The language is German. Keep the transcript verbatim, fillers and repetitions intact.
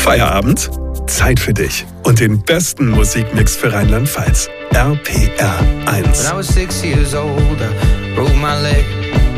Feierabend? Zeit für dich und den besten Musikmix für Rheinland-Pfalz. R P R eins. When I was six years old, I broke my leg.